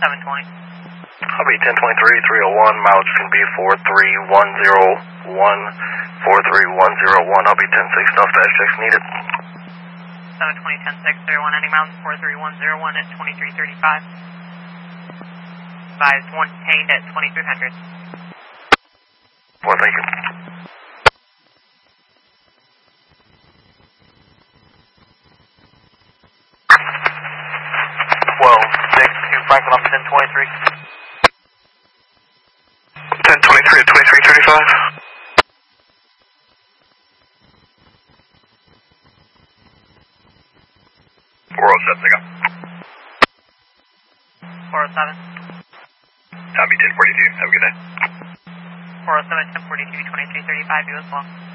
720. I'll be 1023, 301, mileage can be 43101, 43101, I'll be 10-6, no status checks needed. 720, 10-6, 0-1, ending miles 43101 at 2335. Advised, one detained at 2300. Well, thank you. 12-6 to Franklin up 1023. 1023 at 2335. 407, I got. 407. Tommy 1042, have a good day. 407, 1042, 2335, US 1.